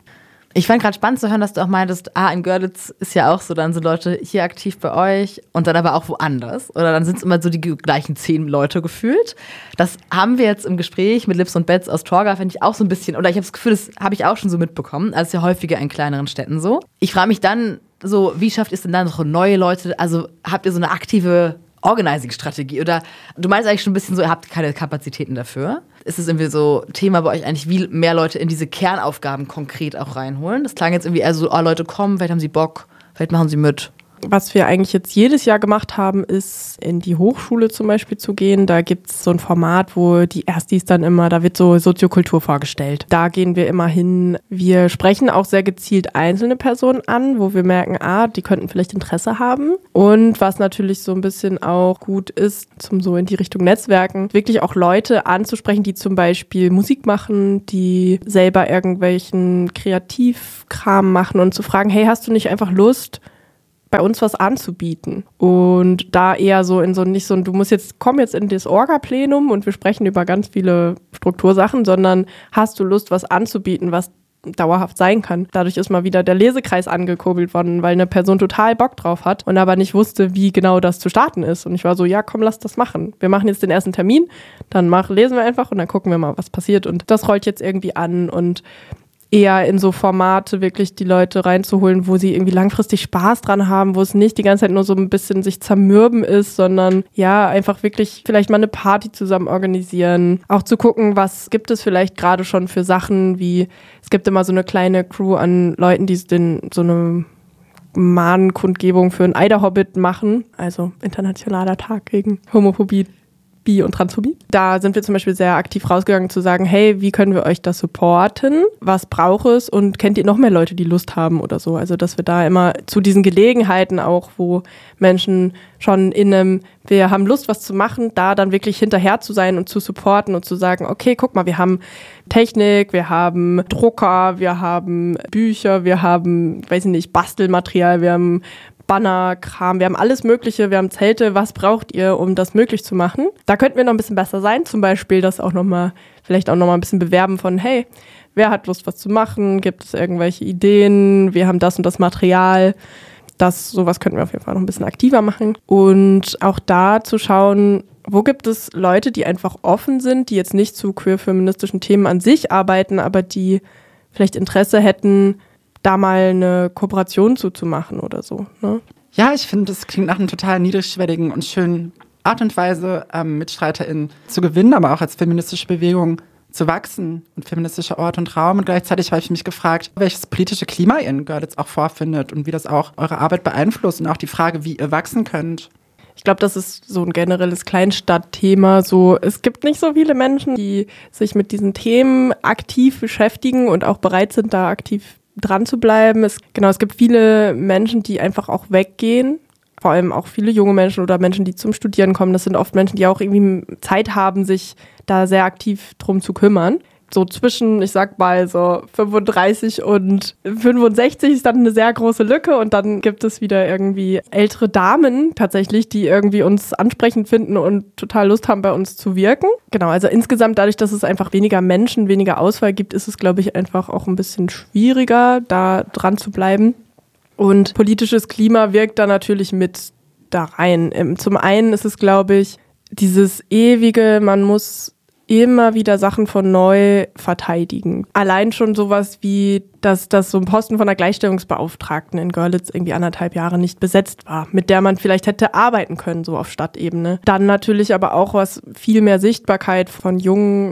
Ich fand gerade spannend zu hören, dass du auch meintest, ah, in Görlitz ist ja auch so, dann sind Leute hier aktiv bei euch und dann aber auch woanders. Oder dann sind es immer so die gleichen zehn Leute gefühlt. Das haben wir jetzt im Gespräch mit Lips und Bets aus Torgau, finde ich auch so ein bisschen, oder ich habe das Gefühl, das habe ich auch schon so mitbekommen, also ist ja häufiger in kleineren Städten so. Ich frage mich dann so, wie schafft ihr es denn dann noch neue Leute, also habt ihr so eine aktive Organizing-Strategie? Oder du meinst eigentlich schon ein bisschen so, ihr habt keine Kapazitäten dafür. Ist es irgendwie so Thema bei euch eigentlich, wie mehr Leute in diese Kernaufgaben konkret auch reinholen? Das klang jetzt irgendwie eher so, oh, Leute kommen, vielleicht haben sie Bock, vielleicht machen sie mit. Was wir eigentlich jetzt jedes Jahr gemacht haben, ist in die Hochschule zum Beispiel zu gehen. Da gibt es so ein Format, wo die Erstis dann immer, da wird so Soziokultur vorgestellt. Da gehen wir immer hin. Wir sprechen auch sehr gezielt einzelne Personen an, wo wir merken, ah, die könnten vielleicht Interesse haben. Und was natürlich so ein bisschen auch gut ist, zum so in die Richtung Netzwerken, wirklich auch Leute anzusprechen, die zum Beispiel Musik machen, die selber irgendwelchen Kreativkram machen und zu fragen, hey, hast du nicht einfach Lust, bei uns was anzubieten? Und da eher so in so, nicht so, du musst jetzt, komm jetzt in das Orga-Plenum und wir sprechen über ganz viele Struktursachen, sondern hast du Lust, was anzubieten, was dauerhaft sein kann. Dadurch ist mal wieder der Lesekreis angekurbelt worden, weil eine Person total Bock drauf hat und aber nicht wusste, wie genau das zu starten ist. Und ich war so, ja, komm, lass das machen. Wir machen jetzt den ersten Termin, dann mach, lesen wir einfach und dann gucken wir mal, was passiert. Und das rollt jetzt irgendwie an und eher in so Formate wirklich die Leute reinzuholen, wo sie irgendwie langfristig Spaß dran haben, wo es nicht die ganze Zeit nur so ein bisschen sich zermürben ist, sondern ja, einfach wirklich vielleicht mal eine Party zusammen organisieren. Auch zu gucken, was gibt es vielleicht gerade schon für Sachen, wie es gibt immer so eine kleine Crew an Leuten, die den, so eine Mahnkundgebung für einen Eiderhobbit machen, also internationaler Tag gegen Homophobie, Bi- und Transphobie. Da sind wir zum Beispiel sehr aktiv rausgegangen zu sagen, hey, wie können wir euch das supporten? Was braucht es? Und kennt ihr noch mehr Leute, die Lust haben oder so? Also, dass wir da immer zu diesen Gelegenheiten auch, wo Menschen schon in einem, wir haben Lust, was zu machen, da dann wirklich hinterher zu sein und zu supporten und zu sagen, okay, guck mal, wir haben Technik, wir haben Drucker, wir haben Bücher, wir haben, weiß ich nicht, Bastelmaterial, wir haben Banner, Kram, wir haben alles Mögliche, wir haben Zelte, was braucht ihr, um das möglich zu machen? Da könnten wir noch ein bisschen besser sein, zum Beispiel das auch nochmal, vielleicht auch nochmal ein bisschen bewerben von, hey, wer hat Lust, was zu machen? Gibt es irgendwelche Ideen? Wir haben das und das Material. Das, sowas könnten wir auf jeden Fall noch ein bisschen aktiver machen. Und auch da zu schauen, wo gibt es Leute, die einfach offen sind, die jetzt nicht zu queer-feministischen Themen an sich arbeiten, aber die vielleicht Interesse hätten, da mal eine Kooperation zuzumachen oder so. Ne? Ja, ich finde, das klingt nach einer total niedrigschwelligen und schönen Art und Weise, ähm, MitstreiterInnen zu gewinnen, aber auch als feministische Bewegung zu wachsen und feministischer Ort und Raum. Und gleichzeitig habe ich mich gefragt, welches politische Klima ihr in Görlitz auch vorfindet und wie das auch eure Arbeit beeinflusst und auch die Frage, wie ihr wachsen könnt. Ich glaube, das ist so ein generelles Kleinstadtthema. So, es gibt nicht so viele Menschen, die sich mit diesen Themen aktiv beschäftigen und auch bereit sind, da aktiv dran zu bleiben. Es, genau, es gibt viele Menschen, die einfach auch weggehen. Vor allem auch viele junge Menschen oder Menschen, die zum Studieren kommen. Das sind oft Menschen, die auch irgendwie Zeit haben, sich da sehr aktiv drum zu kümmern. So zwischen, ich sag mal, so fünfunddreißig und fünfundsechzig ist dann eine sehr große Lücke und dann gibt es wieder irgendwie ältere Damen tatsächlich, die irgendwie uns ansprechend finden und total Lust haben, bei uns zu wirken. Genau, also insgesamt dadurch, dass es einfach weniger Menschen, weniger Auswahl gibt, ist es, glaube ich, einfach auch ein bisschen schwieriger, da dran zu bleiben. Und politisches Klima wirkt da natürlich mit da rein. Zum einen ist es, glaube ich, dieses ewige, man muss immer wieder Sachen von neu verteidigen. Allein schon sowas wie, dass, dass so ein Posten von der Gleichstellungsbeauftragten in Görlitz irgendwie anderthalb Jahre nicht besetzt war, mit der man vielleicht hätte arbeiten können, so auf Stadtebene. Dann natürlich aber auch was viel mehr Sichtbarkeit von jungen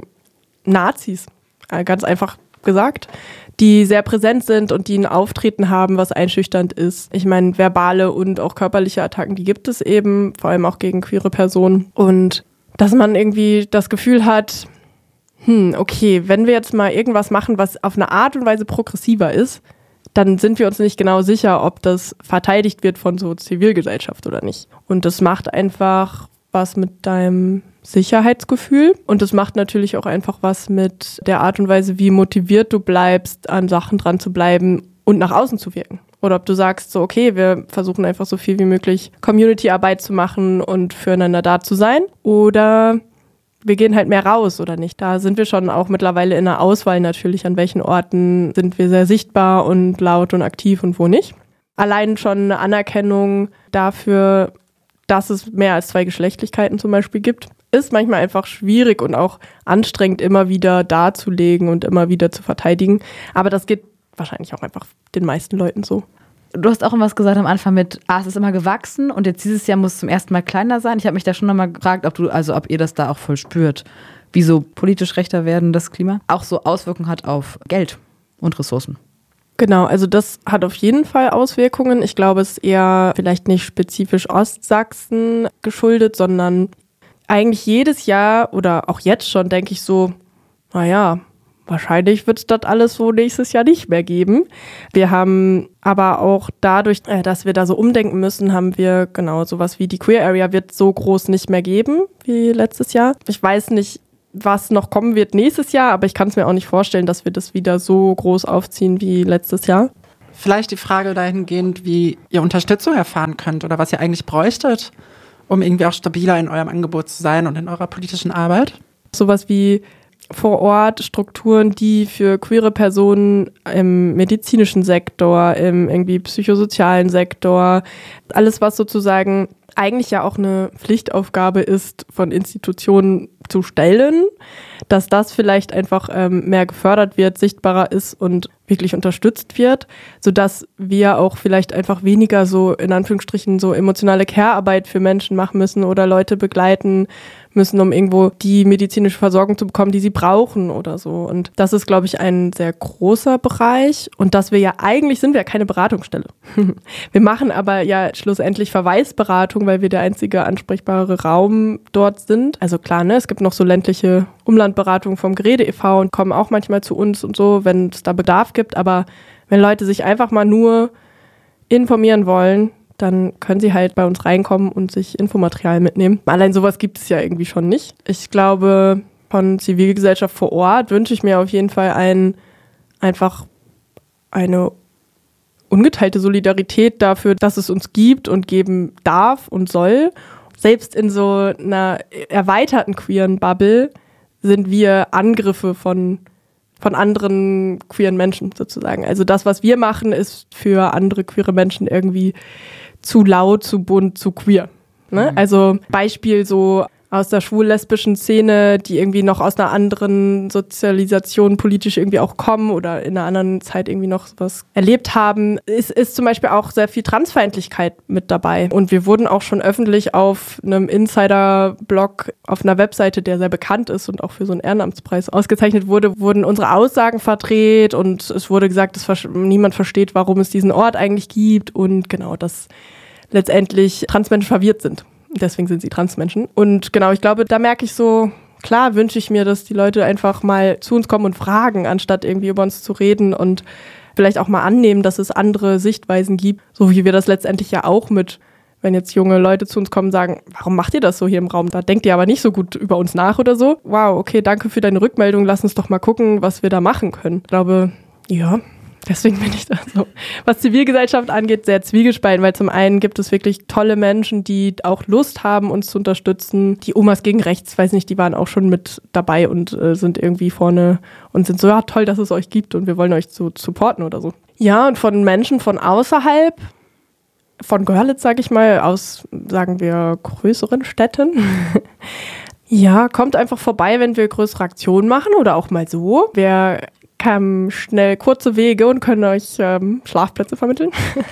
Nazis, ganz einfach gesagt, die sehr präsent sind und die ein Auftreten haben, was einschüchternd ist. Ich meine, verbale und auch körperliche Attacken, die gibt es eben, vor allem auch gegen queere Personen. Und dass man irgendwie das Gefühl hat, hm, okay, wenn wir jetzt mal irgendwas machen, was auf eine Art und Weise progressiver ist, dann sind wir uns nicht genau sicher, ob das verteidigt wird von so Zivilgesellschaft oder nicht. Und das macht einfach was mit deinem Sicherheitsgefühl und das macht natürlich auch einfach was mit der Art und Weise, wie motiviert du bleibst, an Sachen dran zu bleiben und nach außen zu wirken. Oder ob du sagst, so okay, wir versuchen einfach so viel wie möglich Community-Arbeit zu machen und füreinander da zu sein. Oder wir gehen halt mehr raus, oder nicht? Da sind wir schon auch mittlerweile in der Auswahl natürlich, an welchen Orten sind wir sehr sichtbar und laut und aktiv und wo nicht. Allein schon eine Anerkennung dafür, dass es mehr als zwei Geschlechtlichkeiten zum Beispiel gibt, ist manchmal einfach schwierig und auch anstrengend immer wieder darzulegen und immer wieder zu verteidigen. Aber das geht wahrscheinlich auch einfach den meisten Leuten so. Du hast auch irgendwas gesagt am Anfang mit, ah, es ist immer gewachsen und jetzt dieses Jahr muss es zum ersten Mal kleiner sein. Ich habe mich da schon nochmal gefragt, ob du, also ob ihr das da auch voll spürt, wie so politisch rechter werden das Klima auch so Auswirkungen hat auf Geld und Ressourcen. Genau, also das hat auf jeden Fall Auswirkungen. Ich glaube, es ist eher vielleicht nicht spezifisch Ostsachsen geschuldet, sondern eigentlich jedes Jahr oder auch jetzt schon denke ich so, naja, wahrscheinlich wird es das alles so nächstes Jahr nicht mehr geben. Wir haben aber auch dadurch, dass wir da so umdenken müssen, haben wir genau sowas wie die Queer Area wird so groß nicht mehr geben wie letztes Jahr. Ich weiß nicht, was noch kommen wird nächstes Jahr, aber ich kann es mir auch nicht vorstellen, dass wir das wieder so groß aufziehen wie letztes Jahr. Vielleicht die Frage dahingehend, wie ihr Unterstützung erfahren könnt oder was ihr eigentlich bräuchtet, um irgendwie auch stabiler in eurem Angebot zu sein und in eurer politischen Arbeit. Sowas wie vor Ort Strukturen, die für queere Personen im medizinischen Sektor, im irgendwie psychosozialen Sektor, alles was sozusagen eigentlich ja auch eine Pflichtaufgabe ist, von Institutionen zu stellen, dass das vielleicht einfach ähm, mehr gefördert wird, sichtbarer ist und wirklich unterstützt wird, sodass wir auch vielleicht einfach weniger so in Anführungsstrichen so emotionale Care-Arbeit für Menschen machen müssen oder Leute begleiten müssen, um irgendwo die medizinische Versorgung zu bekommen, die sie brauchen oder so. Und das ist, glaube ich, ein sehr großer Bereich und dass wir ja eigentlich sind wir ja keine Beratungsstelle. Wir machen aber ja schlussendlich Verweisberatung, weil wir der einzige ansprechbare Raum dort sind. Also klar, ne, es gibt noch so ländliche Umlandberatungen vom Gerede e V und kommen auch manchmal zu uns und so, wenn es da Bedarf gibt. Aber wenn Leute sich einfach mal nur informieren wollen, dann können sie halt bei uns reinkommen und sich Infomaterial mitnehmen. Allein sowas gibt es ja irgendwie schon nicht. Ich glaube, von Zivilgesellschaft vor Ort wünsche ich mir auf jeden Fall ein, einfach eine ungeteilte Solidarität dafür, dass es uns gibt und geben darf und soll. Selbst in so einer erweiterten queeren Bubble sind wir Angriffe von, von anderen queeren Menschen sozusagen. Also das, was wir machen, ist für andere queere Menschen irgendwie zu laut, zu bunt, zu queer. Ne? Mhm. Also Beispiel so aus der schwul-lesbischen Szene, die irgendwie noch aus einer anderen Sozialisation politisch irgendwie auch kommen oder in einer anderen Zeit irgendwie noch was erlebt haben, ist, ist zum Beispiel auch sehr viel Transfeindlichkeit mit dabei. Und wir wurden auch schon öffentlich auf einem Insider-Blog auf einer Webseite, der sehr bekannt ist und auch für so einen Ehrenamtspreis ausgezeichnet wurde, wurden unsere Aussagen verdreht und es wurde gesagt, dass niemand versteht, warum es diesen Ort eigentlich gibt und genau, dass letztendlich Transmenschen verwirrt sind. Deswegen sind sie Transmenschen. Und genau, ich glaube, da merke ich so, klar wünsche ich mir, dass die Leute einfach mal zu uns kommen und fragen, anstatt irgendwie über uns zu reden und vielleicht auch mal annehmen, dass es andere Sichtweisen gibt, so wie wir das letztendlich ja auch mit, wenn jetzt junge Leute zu uns kommen und sagen, warum macht ihr das so hier im Raum? Da denkt ihr aber nicht so gut über uns nach oder so. Wow, okay, danke für deine Rückmeldung, lass uns doch mal gucken, was wir da machen können. Ich glaube, ja, deswegen bin ich da so, was Zivilgesellschaft angeht, sehr zwiegespalten, weil zum einen gibt es wirklich tolle Menschen, die auch Lust haben, uns zu unterstützen. Die Omas gegen Rechts, weiß nicht, die waren auch schon mit dabei und äh, sind irgendwie vorne und sind so, ja, toll, dass es euch gibt und wir wollen euch so supporten oder so. Ja, und von Menschen von außerhalb, von Görlitz, sag ich mal, aus, sagen wir, größeren Städten, ja, kommt einfach vorbei, wenn wir größere Aktionen machen oder auch mal so. Wir haben schnell kurze Wege und können euch ähm, Schlafplätze vermitteln.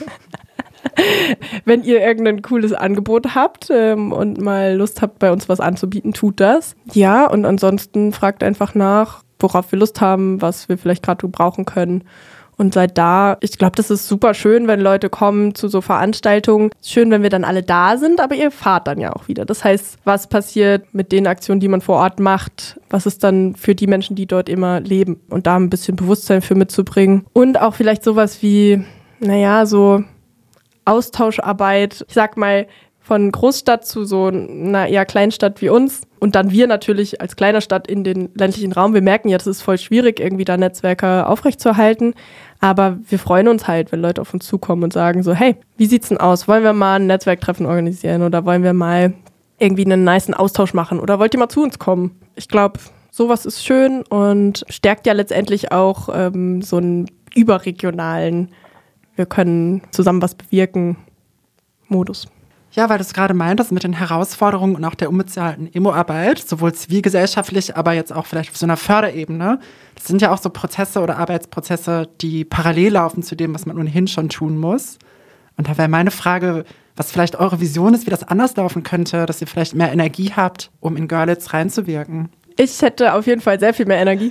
Wenn ihr irgendein cooles Angebot habt ähm, und mal Lust habt, bei uns was anzubieten, tut das. Ja, und ansonsten fragt einfach nach, worauf wir Lust haben, was wir vielleicht gerade brauchen können. Und seid da. Ich glaube, das ist super schön, wenn Leute kommen zu so Veranstaltungen. Schön, wenn wir dann alle da sind, aber ihr fahrt dann ja auch wieder. Das heißt, was passiert mit den Aktionen, die man vor Ort macht? Was ist dann für die Menschen, die dort immer leben? Und da ein bisschen Bewusstsein für mitzubringen. Und auch vielleicht sowas wie, naja, so Austauscharbeit. Ich sag mal, von Großstadt zu so einer eher Kleinstadt wie uns. Und dann wir natürlich als kleiner Stadt in den ländlichen Raum. Wir merken ja, das ist voll schwierig, irgendwie da Netzwerke aufrechtzuerhalten. Aber wir freuen uns halt, wenn Leute auf uns zukommen und sagen so, hey, wie sieht's denn aus? Wollen wir mal ein Netzwerktreffen organisieren oder wollen wir mal irgendwie einen nicen Austausch machen oder wollt ihr mal zu uns kommen? Ich glaube, sowas ist schön und stärkt ja letztendlich auch ähm, so einen überregionalen, wir können zusammen was bewirken, Modus. Ja, weil du es gerade meintest mit den Herausforderungen und auch der unbezahlten Emo-Arbeit, sowohl zivilgesellschaftlich, aber jetzt auch vielleicht auf so einer Förderebene. Das sind ja auch so Prozesse oder Arbeitsprozesse, die parallel laufen zu dem, was man ohnehin schon tun muss. Und da wäre meine Frage, was vielleicht eure Vision ist, wie das anders laufen könnte, dass ihr vielleicht mehr Energie habt, um in Görlitz reinzuwirken. Ich hätte auf jeden Fall sehr viel mehr Energie.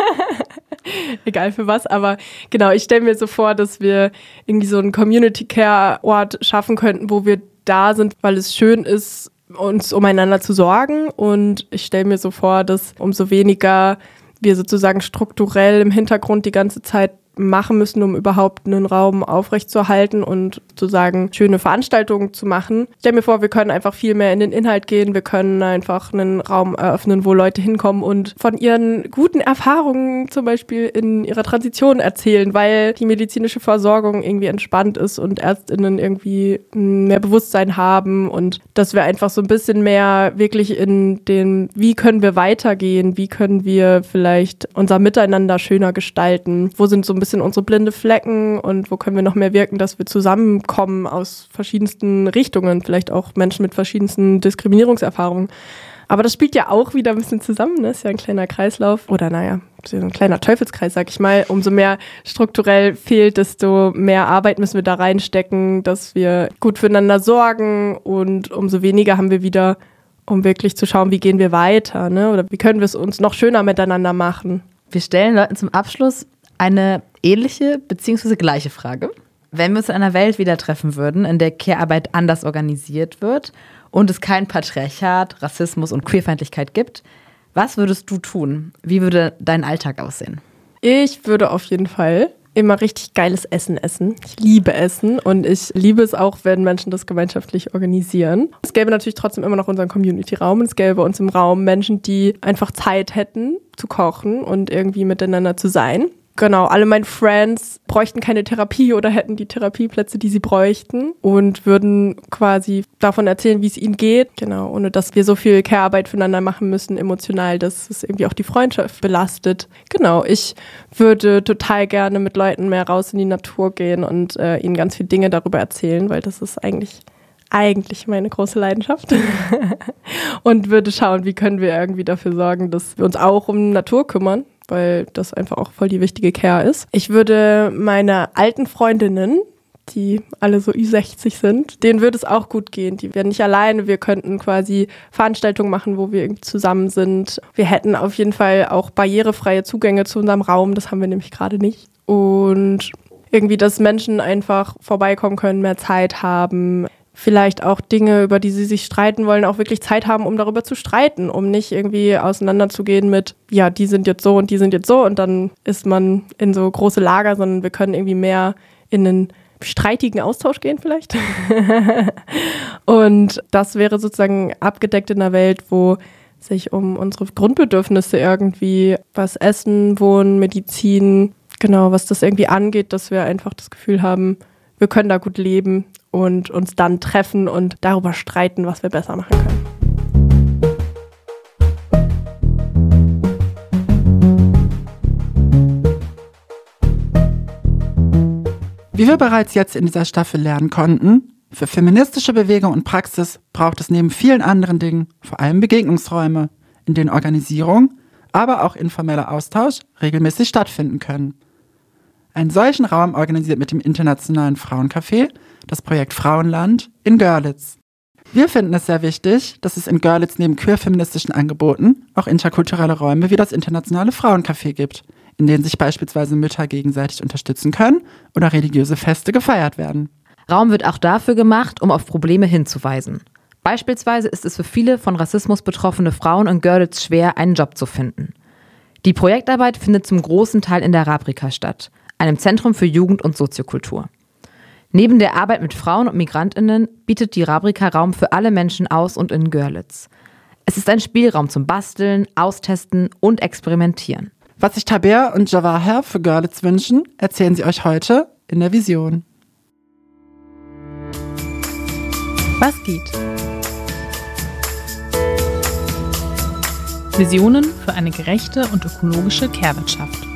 Egal für was, aber genau, ich stelle mir so vor, dass wir irgendwie so einen Community-Care-Ort schaffen könnten, wo wir da sind, weil es schön ist, uns umeinander zu sorgen. Und ich stelle mir so vor, dass umso weniger wir sozusagen strukturell im Hintergrund die ganze Zeit machen müssen, um überhaupt einen Raum aufrechtzuerhalten und sozusagen schöne Veranstaltungen zu machen. Ich stelle mir vor, wir können einfach viel mehr in den Inhalt gehen, wir können einfach einen Raum eröffnen, wo Leute hinkommen und von ihren guten Erfahrungen zum Beispiel in ihrer Transition erzählen, weil die medizinische Versorgung irgendwie entspannt ist und ÄrztInnen irgendwie mehr Bewusstsein haben und dass wir einfach so ein bisschen mehr wirklich in den, wie können wir weitergehen, wie können wir vielleicht unser Miteinander schöner gestalten, wo sind so ein bisschen unsere blinde Flecken und wo können wir noch mehr wirken, dass wir zusammenkommen aus verschiedensten Richtungen, vielleicht auch Menschen mit verschiedensten Diskriminierungserfahrungen. Aber das spielt ja auch wieder ein bisschen zusammen, ne? Ist ja ein kleiner Kreislauf oder naja, so ein kleiner Teufelskreis, sag ich mal. Umso mehr strukturell fehlt, desto mehr Arbeit müssen wir da reinstecken, dass wir gut füreinander sorgen und umso weniger haben wir wieder, um wirklich zu schauen, wie gehen wir weiter, ne? Oder wie können wir es uns noch schöner miteinander machen. Wir stellen Leuten zum Abschluss eine ähnliche bzw. gleiche Frage. Wenn wir uns in einer Welt wieder treffen würden, in der Care-Arbeit anders organisiert wird und es kein Patriarchat, Rassismus und Queerfeindlichkeit gibt, was würdest du tun? Wie würde dein Alltag aussehen? Ich würde auf jeden Fall immer richtig geiles Essen essen. Ich liebe Essen und ich liebe es auch, wenn Menschen das gemeinschaftlich organisieren. Es gäbe natürlich trotzdem immer noch unseren Community-Raum und es gäbe bei uns im Raum Menschen, die einfach Zeit hätten zu kochen und irgendwie miteinander zu sein. Genau, alle meine Friends bräuchten keine Therapie oder hätten die Therapieplätze, die sie bräuchten und würden quasi davon erzählen, wie es ihnen geht. Genau, ohne dass wir so viel Care-Arbeit füreinander machen müssen, emotional, dass es irgendwie auch die Freundschaft belastet. Genau, ich würde total gerne mit Leuten mehr raus in die Natur gehen und äh, ihnen ganz viele Dinge darüber erzählen, weil das ist eigentlich eigentlich meine große Leidenschaft und würde schauen, wie können wir irgendwie dafür sorgen, dass wir uns auch um Natur kümmern, weil das einfach auch voll die wichtige Care ist. Ich würde meine alten Freundinnen, die alle so Ü sechzig sind, denen würde es auch gut gehen. Die wären nicht alleine, wir könnten quasi Veranstaltungen machen, wo wir irgendwie zusammen sind. Wir hätten auf jeden Fall auch barrierefreie Zugänge zu unserem Raum, das haben wir nämlich gerade nicht. Und irgendwie, dass Menschen einfach vorbeikommen können, mehr Zeit haben, vielleicht auch Dinge, über die sie sich streiten wollen, auch wirklich Zeit haben, um darüber zu streiten, um nicht irgendwie auseinanderzugehen mit, ja, die sind jetzt so und die sind jetzt so und dann ist man in so große Lager, sondern wir können irgendwie mehr in einen streitigen Austausch gehen vielleicht. Und das wäre sozusagen abgedeckt in einer Welt, wo sich um unsere Grundbedürfnisse irgendwie, was Essen, Wohnen, Medizin, genau, was das irgendwie angeht, dass wir einfach das Gefühl haben, wir können da gut leben und uns dann treffen und darüber streiten, was wir besser machen können. Wie wir bereits jetzt in dieser Staffel lernen konnten, für feministische Bewegung und Praxis braucht es neben vielen anderen Dingen vor allem Begegnungsräume, in denen Organisierung, aber auch informeller Austausch regelmäßig stattfinden können. Einen solchen Raum organisiert mit dem Internationalen Frauencafé das Projekt Frauenland in Görlitz. Wir finden es sehr wichtig, dass es in Görlitz neben queer-feministischen Angeboten auch interkulturelle Räume wie das Internationale Frauencafé gibt, in denen sich beispielsweise Mütter gegenseitig unterstützen können oder religiöse Feste gefeiert werden. Raum wird auch dafür gemacht, um auf Probleme hinzuweisen. Beispielsweise ist es für viele von Rassismus betroffene Frauen in Görlitz schwer, einen Job zu finden. Die Projektarbeit findet zum großen Teil in der Rabrika statt, einem Zentrum für Jugend- und Soziokultur. Neben der Arbeit mit Frauen und MigrantInnen bietet die Rabrika Raum für alle Menschen aus und in Görlitz. Es ist ein Spielraum zum Basteln, Austesten und Experimentieren. Was sich Taber und Jawahar für Görlitz wünschen, erzählen sie euch heute in der Vision. Was geht? Visionen für eine gerechte und ökologische Care-Wirtschaft.